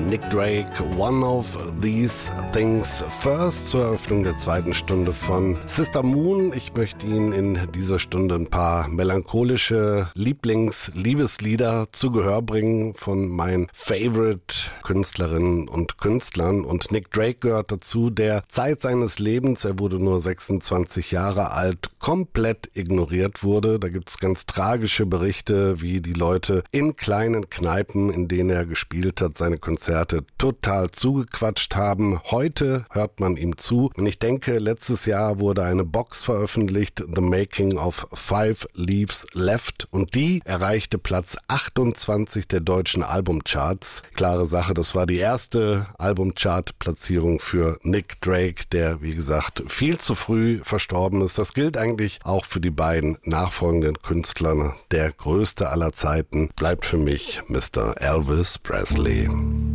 Nick Drake, One of These Things First, zur Eröffnung der zweiten Stunde von Sister Moon. Ich möchte Ihnen in dieser Stunde ein paar melancholische Liebeslieder zu Gehör bringen von meinen Favorite-Künstlerinnen und Künstlern. Und Nick Drake gehört dazu, der Zeit seines Lebens, er wurde nur 26 Jahre alt, komplett ignoriert wurde. Da gibt es ganz tragische Berichte, wie die Leute in kleinen Kneipen, in denen er gespielt hat, seine Konzerte total zugequatscht haben. Heute hört man ihm zu. Und ich denke, letztes Jahr wurde eine Box veröffentlicht, The Making of Five Leaves Left. Und die erreichte Platz 28 der deutschen Albumcharts. Klare Sache, das war die erste Albumchart-Platzierung für Nick Drake, der, wie gesagt, viel zu früh verstorben ist. Das gilt eigentlich auch für die beiden nachfolgenden Künstler. Der größte aller Zeiten bleibt für mich Mr. Elvis Presley.